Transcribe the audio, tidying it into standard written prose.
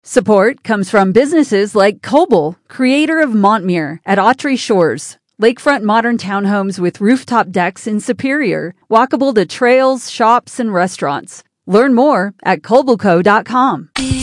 Support comes from businesses like Coble, creator of Montmere at Autry Shores, lakefront modern townhomes with rooftop decks in Superior, walkable to trails, shops, and restaurants. Learn more at cobleco.com.